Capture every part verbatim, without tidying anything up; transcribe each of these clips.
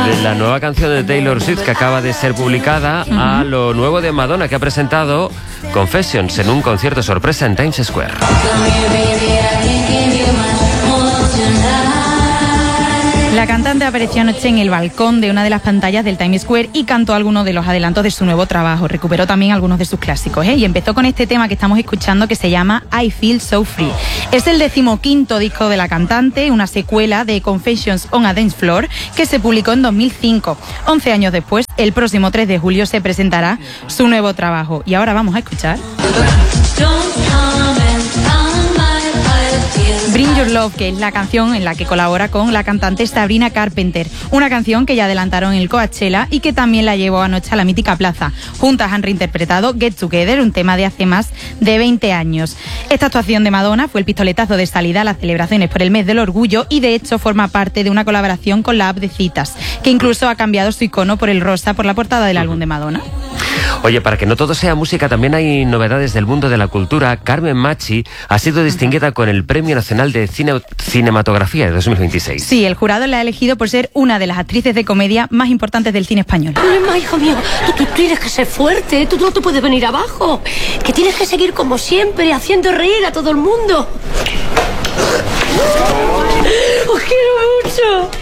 de la nueva canción de Taylor Swift que acaba de ser publicada uh-huh. a lo nuevo de Madonna, que ha presentado Confessions en un concierto sorpresa en Times Square. La cantante apareció anoche en el balcón de una de las pantallas del Times Square y cantó algunos de los adelantos de su nuevo trabajo. Recuperó también algunos de sus clásicos, ¿eh? Y empezó con este tema que estamos escuchando, que se llama I Feel So Free. Es el decimoquinto disco de la cantante, una secuela de Confessions on a Dance Floor, que se publicó en dos mil cinco. Once años después, el próximo tres de julio, se presentará su nuevo trabajo. Y ahora vamos a escuchar Bring Your Love, que es la canción en la que colabora con la cantante Sabrina Carpenter. Una canción que ya adelantaron en el Coachella y que también la llevó anoche a la mítica plaza. Juntas han reinterpretado Get Together, un tema de hace más de veinte años. Esta actuación de Madonna fue el pistoletazo de salida a las celebraciones por el mes del orgullo y de hecho forma parte de una colaboración con la app de citas, que incluso ha cambiado su icono por el rosa por la portada del álbum de Madonna. Oye, para que no todo sea música, también hay novedades del mundo de la cultura. Carmen Machi ha sido distinguida con el Premio Nacional de Cine Cinematografía de dos mil veintiséis. Sí, el jurado la ha elegido por ser una de las actrices de comedia más importantes del cine español. Problema, hijo mío, tú, tú tienes que ser fuerte, tú no te puedes venir abajo, que tienes que seguir como siempre, haciendo reír a todo el mundo. ¡Os quiero mucho!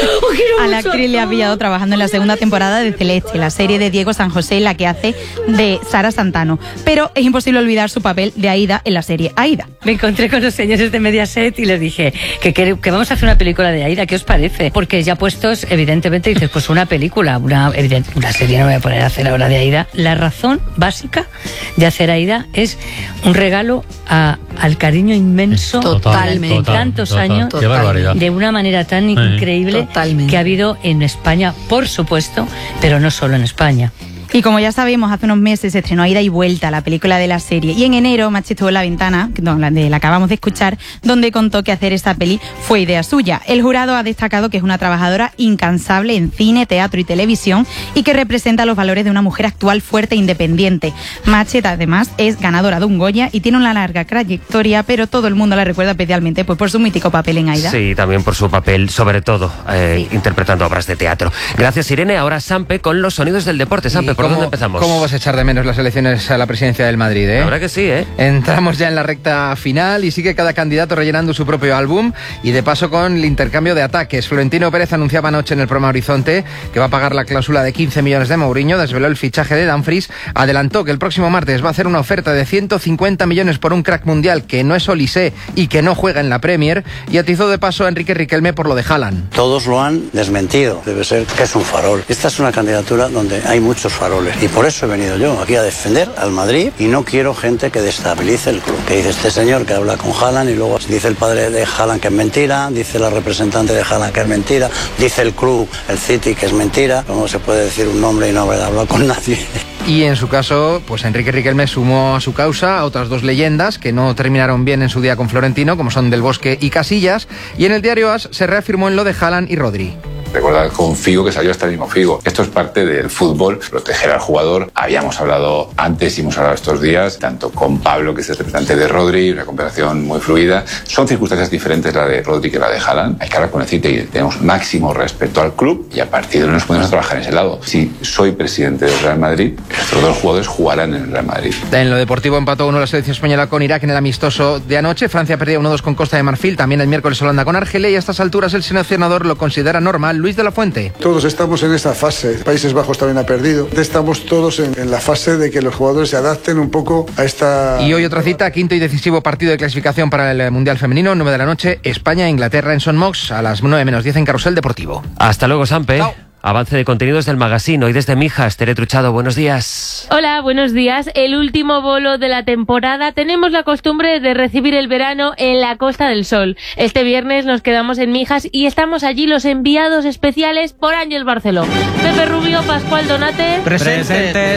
A la actriz le ha pillado trabajando en la segunda temporada de Celeste, la serie de Diego San José, en la que hace de Sara Santano. Pero es imposible olvidar su papel de Aida en la serie Aida. Me encontré con los señores de Mediaset y les dije que, que, que vamos a hacer una película de Aida. ¿Qué os parece? Porque ya puestos, evidentemente, dices, pues una película, una, evidente, una serie no me voy a poner a hacer ahora de Aida. La razón básica de hacer Aida es un regalo a, al cariño inmenso totalmente de tantos total, años, total. Qué barbaridad. De una manera tan sí. increíble Totalmente. Que ha habido en España, por supuesto, pero no solo en España. Y como ya sabemos, hace unos meses se estrenó Ida y Vuelta, la película de la serie. Y en enero, Machi estuvo en La Ventana, no, la de la acabamos de escuchar, donde contó que hacer esta peli fue idea suya. El jurado ha destacado que es una trabajadora incansable en cine, teatro y televisión y que representa los valores de una mujer actual, fuerte e independiente. Machi, además, es ganadora de un Goya y tiene una larga trayectoria, pero todo el mundo la recuerda especialmente pues, por su mítico papel en Aida. Sí, también por su papel, sobre todo, eh, sí. interpretando obras de teatro. Gracias, Irene. Ahora Sampe con los sonidos del deporte. Sampe, ¿por dónde empezamos? ¿Cómo vas a echar de menos las elecciones a la presidencia del Madrid, eh? La verdad que sí, ¿eh? Entramos ya en la recta final y sigue cada candidato rellenando su propio álbum y de paso con el intercambio de ataques. Florentino Pérez anunciaba anoche en el programa Horizonte que va a pagar la cláusula de quince millones de Mourinho, desveló el fichaje de Dumfries, adelantó que el próximo martes va a hacer una oferta de ciento cincuenta millones por un crack mundial que no es Olise y que no juega en la Premier y atizó de paso a Enrique Riquelme por lo de Haaland. Todos lo han desmentido, debe ser que es un farol. Esta es una candidatura donde hay muchos faroles y por eso he venido yo aquí a defender al Madrid y no quiero gente que destabilice el club. Que dice este señor que habla con Haaland y luego dice el padre de Haaland que es mentira, dice la representante de Haaland que es mentira, dice el club, el City, que es mentira. ¿Cómo se puede decir un nombre y no haber hablado con nadie? Y en su caso, pues Enrique Riquelme sumó a su causa a otras dos leyendas que no terminaron bien en su día con Florentino, como son Del Bosque y Casillas, y en el diario As se reafirmó en lo de Haaland y Rodri. Recordad con Figo que salió hasta el mismo Figo. Esto es parte del fútbol, proteger al jugador. Habíamos hablado antes y hemos hablado estos días, tanto con Pablo, que es el representante de Rodri, una conversación muy fluida. Son circunstancias diferentes la de Rodri que la de Haaland. Hay que hablar con el City y tenemos máximo respeto al club y a partir de ahí nos podemos trabajar en ese lado. Si soy presidente del Real Madrid, estos dos jugadores jugarán en el Real Madrid. En lo deportivo empató uno la selección española con Irak en el amistoso de anoche. Francia perdía uno dos con Costa de Marfil. También el miércoles Holanda con Argelia y a estas alturas el seleccionador lo considera normal. Luis de la Fuente. Todos estamos en esa fase. Países Bajos también ha perdido. Estamos todos en, en la fase de que los jugadores se adapten un poco a esta... Y hoy otra cita, quinto y decisivo partido de clasificación para el Mundial Femenino, nueve de la noche, España-Inglaterra en Son Mox, a las nueve menos diez en Carrusel Deportivo. Hasta luego, Sampe. Chao. Avance de contenidos del magazine. Hoy desde Mijas, Tere Truchado, buenos días. Hola, buenos días. El último bolo de la temporada. Tenemos la costumbre de recibir el verano en la Costa del Sol. Este viernes nos quedamos en Mijas y estamos allí los enviados especiales por Ángel Barceló. Pepe Rubio, Pascual Donate. Presentes.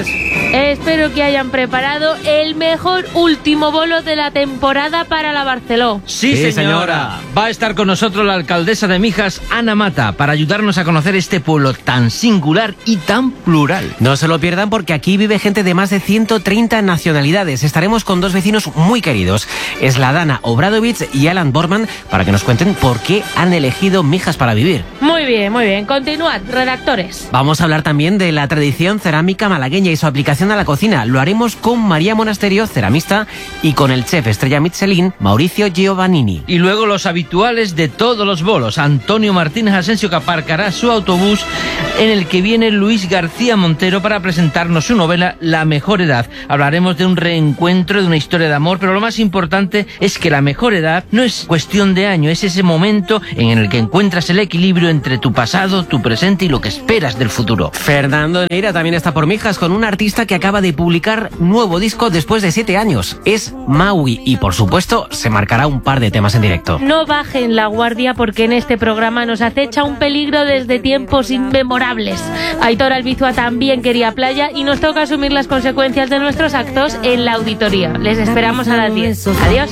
Espero que hayan preparado el mejor último bolo de la temporada para la Barceló. Sí, sí, señora. Va a estar con nosotros la alcaldesa de Mijas, Ana Mata, para ayudarnos a conocer este pueblo tan singular y tan plural. No se lo pierdan porque aquí vive gente de más de ciento treinta nacionalidades. Estaremos con dos vecinos muy queridos, Sladana Obradovic y Alan Borman, para que nos cuenten por qué han elegido Mijas para vivir. Muy bien, muy bien. Continuad, redactores. Vamos a hablar también de la tradición cerámica malagueña y su aplicación a la cocina. Lo haremos con María Monasterio, ceramista, y con el chef estrella Michelin, Mauricio Giovannini. Y luego los habituales de todos los bolos. Antonio Martínez Asensio, que aparcará su autobús, en el que viene Luis García Montero para presentarnos su novela La mejor edad. Hablaremos de un reencuentro, de una historia de amor, pero lo más importante es que la mejor edad no es cuestión de año, es ese momento en el que encuentras el equilibrio entre tu pasado, tu presente y lo que esperas del futuro. Fernando Neira también está por Mijas con un artista que acaba de publicar nuevo disco después de siete años. Es Maui y, por supuesto, se marcará un par de temas en directo. No bajen la guardia porque en este programa nos acecha un peligro desde tiempos inmemorables. Aitor Albizua también quería playa y nos toca asumir las consecuencias de nuestros actos en la auditoría. Les esperamos a las diez. Adiós.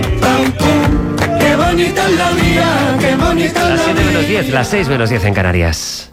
Las siete menos diez, las seis menos diez en Canarias.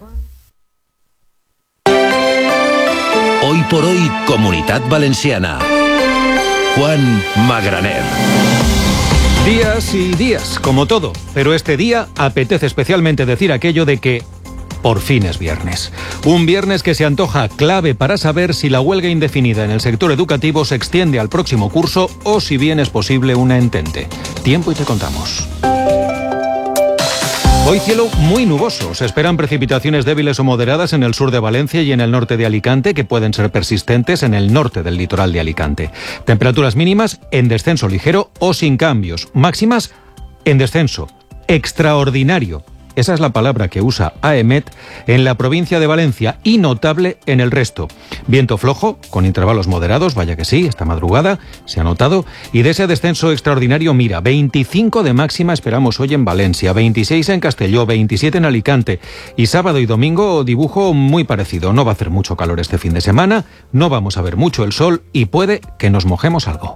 Hoy por hoy, Comunitat Valenciana. Juan Magraner. Días y días, como todo, pero este día apetece especialmente decir aquello de que por fin es viernes. Un viernes que se antoja clave para saber si la huelga indefinida en el sector educativo se extiende al próximo curso o si bien es posible una entente. Tiempo y te contamos. Hoy cielo muy nuboso. Se esperan precipitaciones débiles o moderadas en el sur de Valencia y en el norte de Alicante, que pueden ser persistentes en el norte del litoral de Alicante. Temperaturas mínimas en descenso ligero o sin cambios. Máximas en descenso. Extraordinario. Esa es la palabra que usa AEMET en la provincia de Valencia y notable en el resto. Viento flojo, con intervalos moderados, vaya que sí, esta madrugada se ha notado. Y de ese descenso extraordinario, mira, veinticinco de máxima esperamos hoy en Valencia, veintiséis en Castelló, veintisiete en Alicante. Y sábado y domingo dibujo muy parecido. No va a hacer mucho calor este fin de semana, no vamos a ver mucho el sol y puede que nos mojemos algo.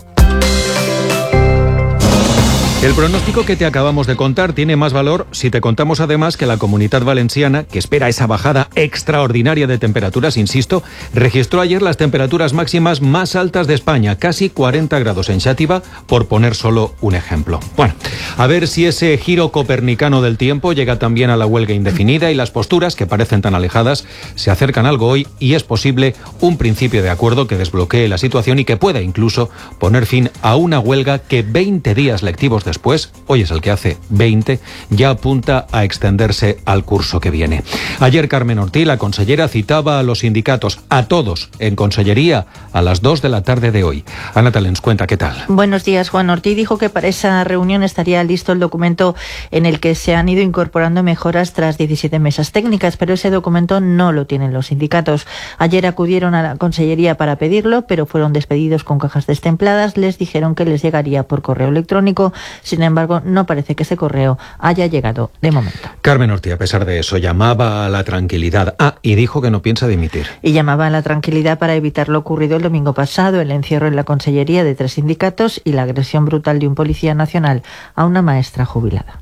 El pronóstico que te acabamos de contar tiene más valor si te contamos además que la Comunitat Valenciana, que espera esa bajada extraordinaria de temperaturas, insisto, registró ayer las temperaturas máximas más altas de España, casi cuarenta grados en Xàtiva, por poner solo un ejemplo. Bueno, a ver si ese giro copernicano del tiempo llega también a la huelga indefinida y las posturas, que parecen tan alejadas, se acercan algo hoy y es posible un principio de acuerdo que desbloquee la situación y que pueda incluso poner fin a una huelga que veinte días lectivos de después, hoy es el que hace veinte, ya apunta a extenderse al curso que viene. Ayer Carmen Ortí, la consellera, citaba a los sindicatos, a todos, en consellería, a las dos de la tarde de hoy. Ana Talens, cuenta, ¿qué tal? Buenos días, Juan. Ortí dijo que para esa reunión estaría listo el documento en el que se han ido incorporando mejoras tras diecisiete mesas técnicas, pero ese documento no lo tienen los sindicatos. Ayer acudieron a la consellería para pedirlo, pero fueron despedidos con cajas destempladas. Les dijeron que les llegaría por correo electrónico. Sin embargo, no parece que ese correo haya llegado de momento. Carmen Ortí, a pesar de eso, llamaba a la tranquilidad. Ah, y dijo que no piensa dimitir. Y llamaba a la tranquilidad para evitar lo ocurrido el domingo pasado, el encierro en la consellería de tres sindicatos y la agresión brutal de un policía nacional a una maestra jubilada.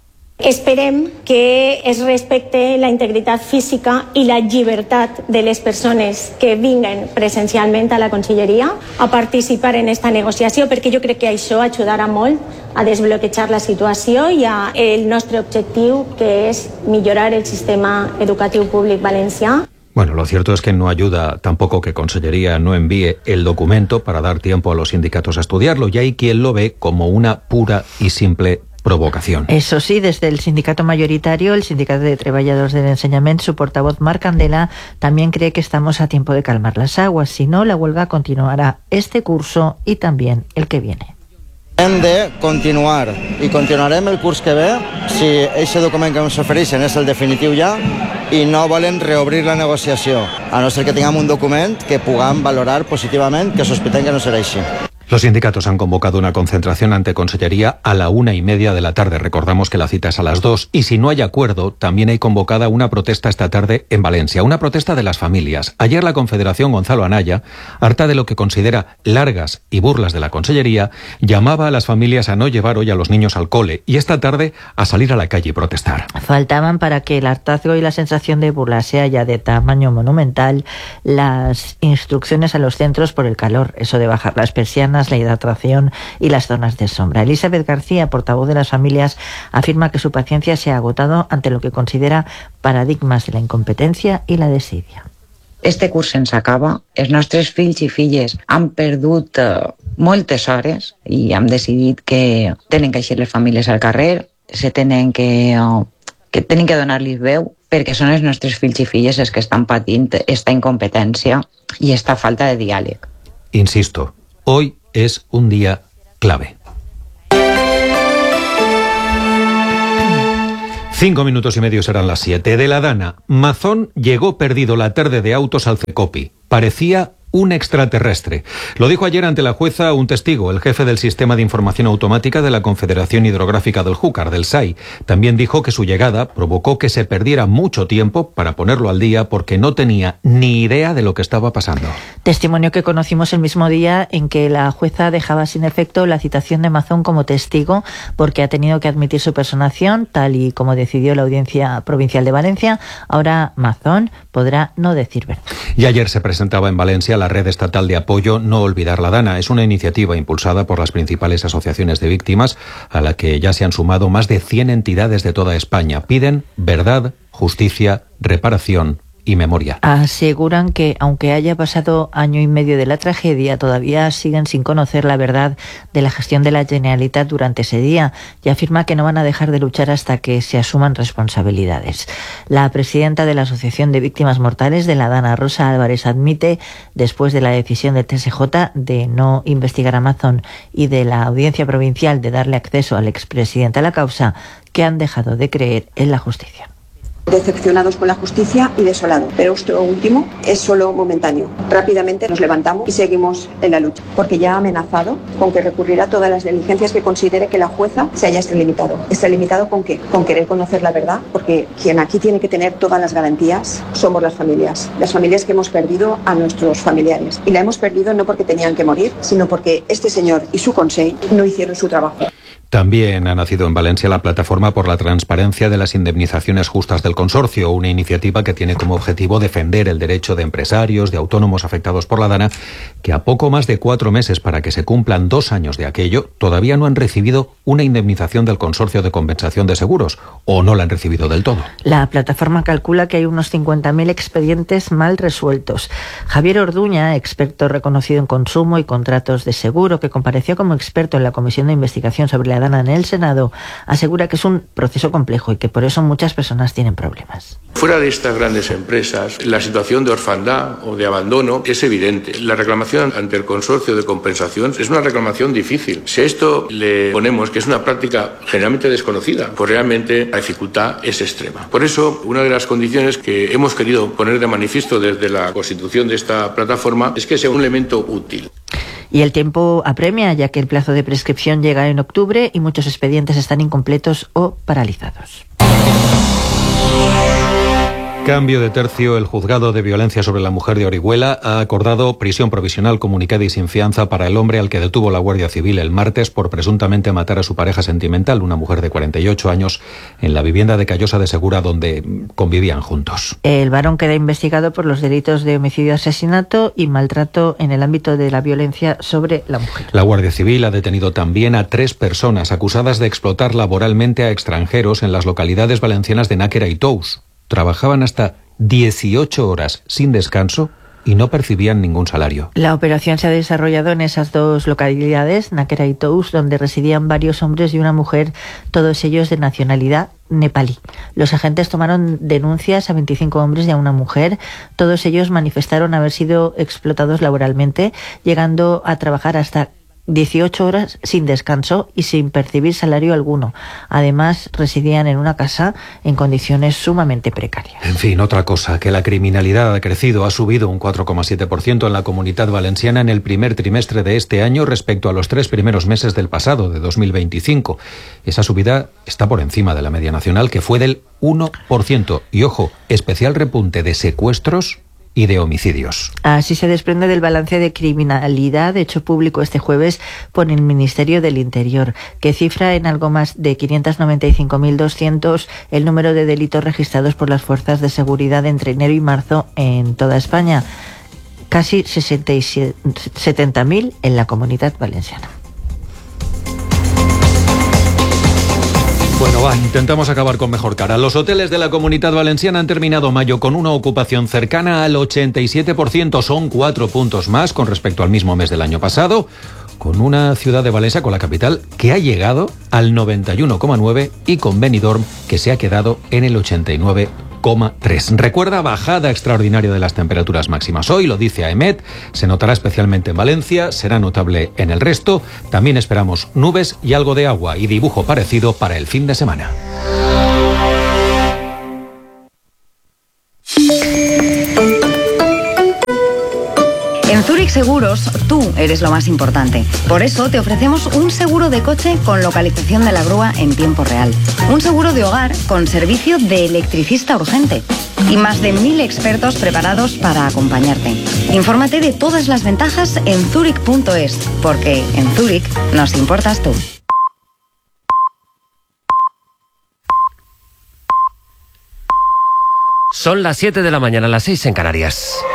Esperem que es respecte la integritat física i la llibertat de les persones que vinguen presencialment a la conselleria a participar en esta negociació, perquè jo crec que això ajudarà molt a desbloquejar la situació i a el nostre objectiu, que és millorar el sistema educatiu públic valencià. Bueno, lo cierto es que no ayuda tampoco que Consellería no envíe el documento para dar tiempo a los sindicatos a estudiarlo, y hay quien lo ve como una pura y simple provocación. Eso sí, desde el sindicato mayoritario, el Sindicato de Treballadors del Enseñament, su portavoz Marc Candela también cree que estamos a tiempo de calmar las aguas. Si no, la huelga continuará este curso y también el que viene. Hem de continuar i continuarem el curs que ve si aquest document que ens ofereixen és el definitiu ja i no volen reobrir la negociació, a no ser que tinguem un document que puguem valorar positivament, que sospitem que no serà així. Los sindicatos han convocado una concentración ante Consellería a la una y media de la tarde. Recordamos que la cita es a las dos. Y si no hay acuerdo, también hay convocada una protesta esta tarde en Valencia. Una protesta de las familias. Ayer la Confederación Gonzalo Anaya, harta de lo que considera largas y burlas de la Consellería, llamaba a las familias a no llevar hoy a los niños al cole y esta tarde a salir a la calle y protestar. Faltaban para que el hartazgo y la sensación de burla sea ya de tamaño monumental las instrucciones a los centros por el calor, eso de bajar las persianas, la hidratación y las zonas de sombra. Elizabeth García, portavoz de las familias, afirma que su paciencia se ha agotado ante lo que considera paradigmas de la incompetencia i la desídia. Este curs se'ns acaba, els nostres fills i filles han perdut eh, moltes hores i hem decidit que tenen que eixir les famílies al carrer, se tenen que, eh, que tenen que donar-los veu, perquè són els nostres fills i filles els que estan patint esta incompetència i esta falta de diàleg. Insisto, hoy es un día clave. Cinco minutos y medio serán las siete. De la Dana, Mazón llegó perdido la tarde de autos al Cecopi. Parecía un extraterrestre. Lo dijo ayer ante la jueza un testigo, el jefe del Sistema de Información Automática de la Confederación Hidrográfica del Júcar, del S A I. También dijo que su llegada provocó que se perdiera mucho tiempo para ponerlo al día porque no tenía ni idea de lo que estaba pasando. Testimonio que conocimos el mismo día en que la jueza dejaba sin efecto la citación de Mazón como testigo porque ha tenido que admitir su personación, tal y como decidió la Audiencia Provincial de Valencia. Ahora Mazón podrá no decir verdad. Y ayer se presentaba en Valencia la Red Estatal de Apoyo No Olvidar la Dana. Es una iniciativa impulsada por las principales asociaciones de víctimas a la que ya se han sumado más de cien entidades de toda España. Piden verdad, justicia, reparación y memoria. Aseguran que, aunque haya pasado año y medio de la tragedia, todavía siguen sin conocer la verdad de la gestión de la Generalitat durante ese día y afirma que no van a dejar de luchar hasta que se asuman responsabilidades. La presidenta de la Asociación de Víctimas Mortales de la Dana, Rosa Álvarez, admite, después de la decisión del T S J de no investigar a Mazón y de la Audiencia Provincial de darle acceso al expresidente a la causa, que han dejado de creer en la justicia. Decepcionados con la justicia y desolados, pero esto último es solo momentáneo. Rápidamente nos levantamos y seguimos en la lucha, porque ya ha amenazado con que recurrirá a todas las diligencias que considere que la jueza se haya extralimitado. ¿Extralimitado con qué? Con querer conocer la verdad, porque quien aquí tiene que tener todas las garantías somos las familias, las familias que hemos perdido a nuestros familiares. Y la hemos perdido no porque tenían que morir, sino porque este señor y su consejo no hicieron su trabajo. También ha nacido en Valencia la Plataforma por la Transparencia de las Indemnizaciones Justas del Consorcio, una iniciativa que tiene como objetivo defender el derecho de empresarios, de autónomos afectados por la Dana, que a poco más de cuatro meses para que se cumplan dos años de aquello, todavía no han recibido una indemnización del Consorcio de Compensación de Seguros, o no la han recibido del todo. La plataforma calcula que hay unos cincuenta mil expedientes mal resueltos. Javier Orduña, experto reconocido en consumo y contratos de seguro, que compareció como experto en la Comisión de Investigación sobre la Dana en el Senado, asegura que es un proceso complejo y que por eso muchas personas tienen problemas. Fuera de estas grandes empresas, la situación de orfandad o de abandono es evidente. La reclamación ante el consorcio de compensación es una reclamación difícil. Si a esto le ponemos que es una práctica generalmente desconocida, pues realmente la dificultad es extrema. Por eso, una de las condiciones que hemos querido poner de manifiesto desde la constitución de esta plataforma es que sea un elemento útil. Y el tiempo apremia, ya que el plazo de prescripción llega en octubre y muchos expedientes están incompletos o paralizados. Cambio de tercio, el juzgado de violencia sobre la mujer de Orihuela ha acordado prisión provisional comunicada y sin fianza para el hombre al que detuvo la Guardia Civil el martes por presuntamente matar a su pareja sentimental, una mujer de cuarenta y ocho años, en la vivienda de Callosa de Segura donde convivían juntos. El varón queda investigado por los delitos de homicidio, asesinato y maltrato en el ámbito de la violencia sobre la mujer. La Guardia Civil ha detenido también a tres personas acusadas de explotar laboralmente a extranjeros en las localidades valencianas de Náquera y Tous. Trabajaban hasta dieciocho horas sin descanso y no percibían ningún salario. La operación se ha desarrollado en esas dos localidades, Náquera y Tous, donde residían varios hombres y una mujer, todos ellos de nacionalidad nepalí. Los agentes tomaron denuncias a veinticinco hombres y a una mujer. Todos ellos manifestaron haber sido explotados laboralmente, llegando a trabajar hasta dieciocho horas sin descanso y sin percibir salario alguno. Además, residían en una casa en condiciones sumamente precarias. En fin, otra cosa, que la criminalidad ha crecido, ha subido un cuatro coma siete por ciento en la Comunidad Valenciana en el primer trimestre de este año respecto a los tres primeros meses del pasado, de dos mil veinticinco. Esa subida está por encima de la media nacional, que fue del uno por ciento. Y ojo, especial repunte de secuestros y de homicidios. Así se desprende del balance de criminalidad hecho público este jueves por el Ministerio del Interior, que cifra en algo más de quinientos noventa y cinco mil doscientos el número de delitos registrados por las fuerzas de seguridad entre enero y marzo en toda España, casi setenta mil en la Comunidad Valenciana. Bueno, va, intentamos acabar con mejor cara. Los hoteles de la Comunidad Valenciana han terminado mayo con una ocupación cercana al ochenta y siete por ciento. Son cuatro puntos más con respecto al mismo mes del año pasado, con una ciudad de Valencia, con la capital, que ha llegado al noventa y uno coma nueve y con Benidorm, que se ha quedado en el ochenta y nueve coma tres. Recuerda bajada extraordinaria de las temperaturas máximas. Hoy, lo dice AEMET, se notará especialmente en Valencia, será notable en el resto. También esperamos nubes y algo de agua y dibujo parecido para el fin de semana. En Zurich Seguros, tú eres lo más importante. Por eso te ofrecemos un seguro de coche con localización de la grúa en tiempo real. Un seguro de hogar con servicio de electricista urgente. Y más de mil expertos preparados para acompañarte. Infórmate de todas las ventajas en zurich punto es, porque en Zurich nos importas tú. Son las siete de la mañana, las seis en Canarias.